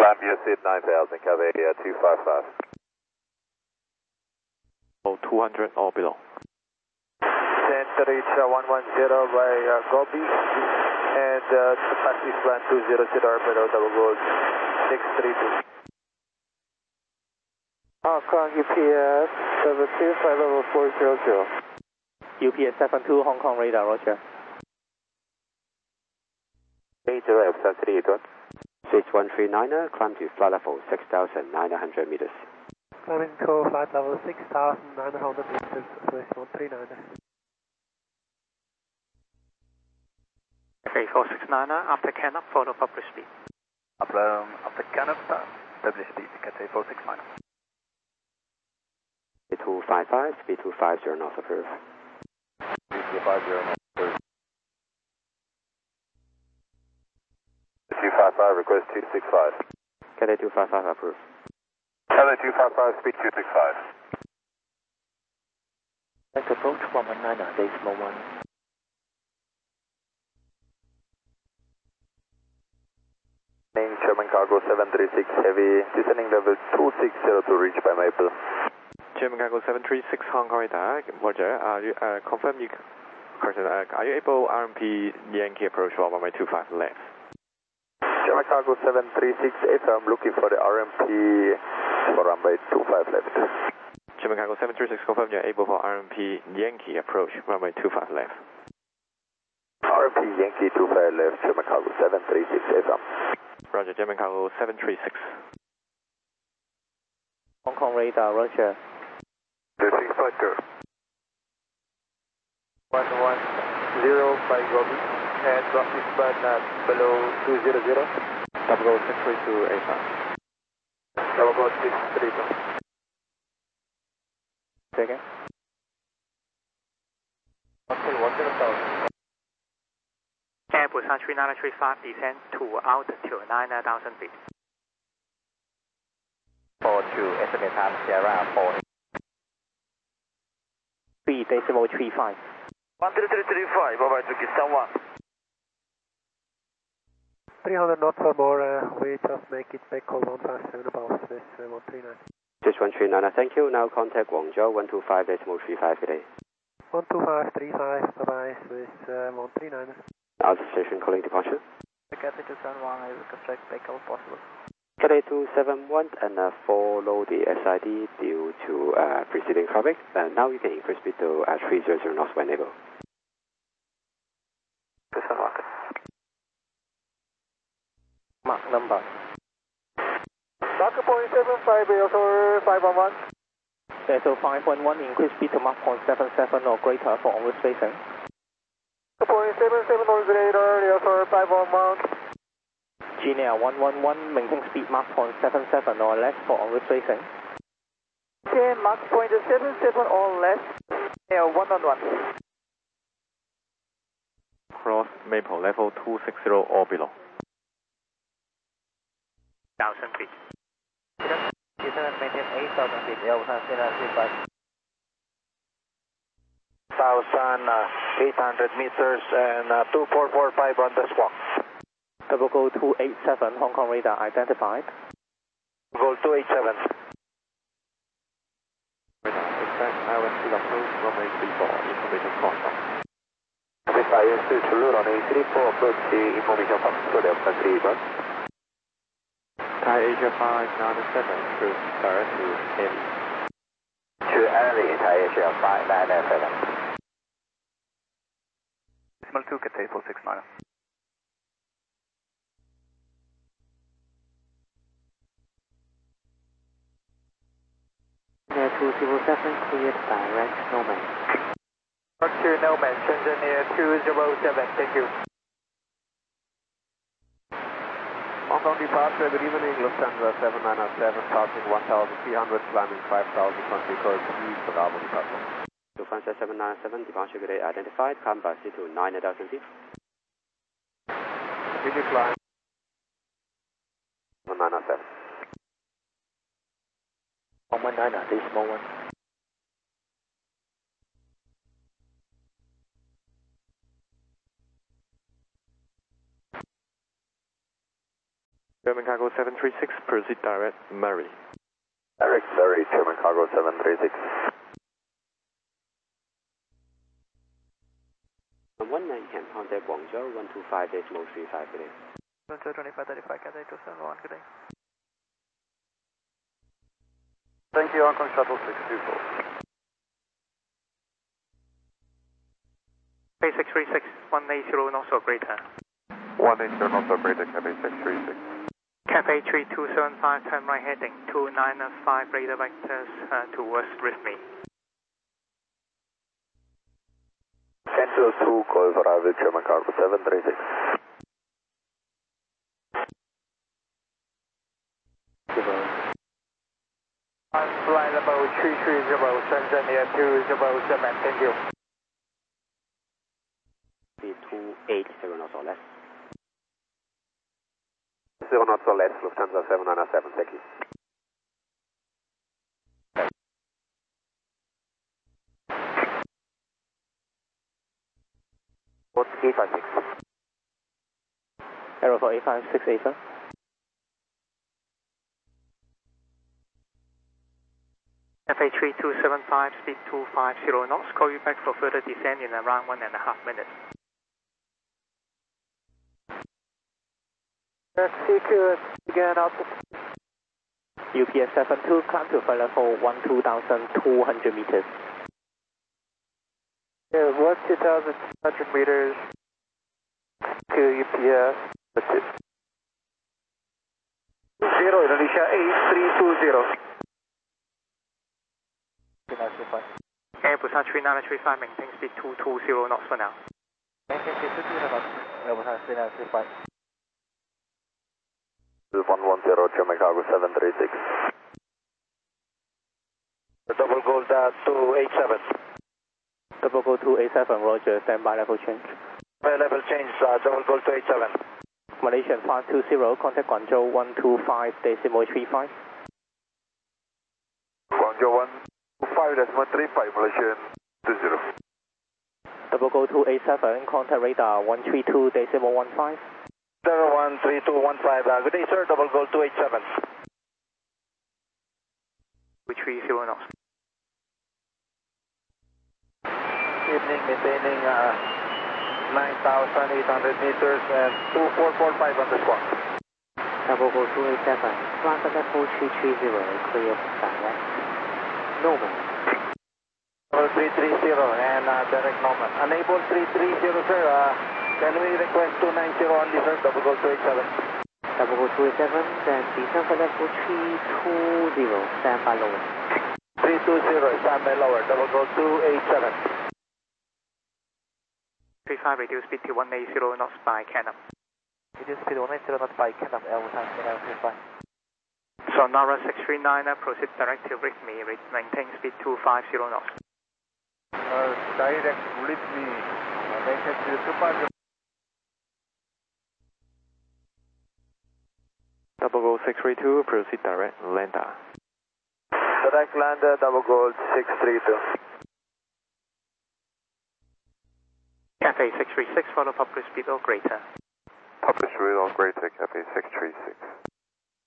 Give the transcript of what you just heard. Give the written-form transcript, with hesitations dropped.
Climb USD 9000, Cavay 255. Oh, 200 or below. Center reach 110 by Gobi, and taxi plan 200 orbit double gold 632. Hong Kong UPS 72 flight level 400. UPS 72 Hong Kong radar, roger. 80 F-38, 6139er, climb to flight level 6,900 meters. Climbing to flight level 6,900 meters, Swiss 139er. Okay, 469er, after Canop, photo publish speed. After Canop, publish speed, Cathay 469er. B255, speed 250 north approved. B250 north approved. 255, request 265. Cathay 255 approved. Cathay 255, speed 265. Next approach 119er, decimal 1. German Cargo 736 Heavy, descending level 260 to reach by Maple. German Cargo 736 Hong Kong radar, roger. Confirm you, Carson, are you able RMP Yankee approach for runway 25 left? German Cargo 736 I'm looking for the RMP for runway 25 left. German Cargo 736, confirm you're able for RMP Yankee approach runway 25 left. RMP Yankee 25 left, German Cargo 736 Roger, German Cargo 736. Hong Kong radar, roger. The 6-factor. 110 by Gobi, and drop this button below 200. Double go 63285. Double go 632. Second. Okay, 100,000. Airbus 3935, descend to altitude 9,000 feet. 42, estimate time Sierra 4. 3 decimal 35. 13335, bye bye, Turkistan 1. 300 knots or more, we just make it back hold 157 above Swiss 139. Swiss 139er, thank you. Now contact Guangzhou 125.35 today. 12535, bye bye, Swiss 139. Outer station calling departure. Cathay 271, I will construct back hold possible. Cathay 271 and follow the SID due to preceding traffic. Now you can increase speed to 300 knots when able. Mark number. Mark point 75, ASO 511. ASO 511, increase speed to Mach 0.77 or greater for onward spacing. Point 77 or greater, ASO 511. Genia 111, maintain speed Mach 0.77 or less for onward spacing. Okay, Mach 0.77 or less, 111. Cross Maple level 260 or below. 1,000 feet. Maintain 8,000 feet, L135. 1,800 meters and 2445 on the squawk. Double go 287, Hong Kong radar identified. Go 287. Exact IOSC approach runway 34, information cross. IOSC to runway 34, approach the information box to the Delta 3 bus. Thai Asia 597, cruise direct to Delhi. To early Thai Asia 597. Decimal 2, Cathay 469. Air 207, cleared direct Snowman. Roger, Nomad, Shenzhen Air 207, thank you. Hong Kong departure, good evening, Lufthansa 797, passing 1,300, climbing 5,000, country code East Bravo departure. Lufthansa 797, departure today identified, climb by C to 9,000 feet. Continue climb. 797. 119er, decimal 1. German Cargo 736, proceed direct, Murray. Direct Murray, German Cargo 736. 1 you can contact Guangzhou 125.35 today. 2535, Cathay 271, good day. Thank you, Hong Kong Shuttle 624. Bay 636, 180 knots or greater. 180 knots or greater, Cathay 636. Cathay 3275, turn right heading, 295 radar vectors towards Rhythmy. Cancel 2, call for arrival, German Cargo 736. Flight level 330, Shenzhen Air 207, thank you. Speed 280 knots or less. 0 knots or less, Lufthansa 797, thank you. What's 856? Aero for 856, sir. FA 3275, speed 250 knots, call you back for further descent in around 1.5 minutes. CQ, again up. UPS 72, climb to flight level 12,200 meters. Yeah, 1,200 meters to UPS. That's it. 0, Indonesia 8320. Air Busan 3935, maintain speed 220 knots for now. Maintain speed 220 knots, Air Busan 3935. 110, German Cargo 736. Double gold 287. Double go 287, roger, standby level change. Level change, double gold 287. Malaysian 520, contact Guangzhou 125.35. Guangzhou 125.35, Malaysian 20. Double go 287, contact radar 132.15. 13215, good day sir, double gold 287. 230 knots. Evening, maintaining 9,800 meters and 2445 on the squawk. Double go 287, flight level 330, clear direct. Norman. 330 and direct Norman. Unable 330 sir, can we request 290 only sir, double gold 287. Double go 287, then descend for level 320, standby lower. 320, standby lower, double gold 287. 35, reduce speed to 180 knots by Canem. Reduce speed 180 knots by Canem, Air Busan 3935. Sonara 639, proceed direct to Rhythmy, maintain speed 250 knots. Direct Rhythmy, maintain speed 250. Double Gold 632, proceed direct, Landa. Direct lander, double gold 632. Cathay 636, follow public speed or greater. Publish speed or greater, Cathay 636.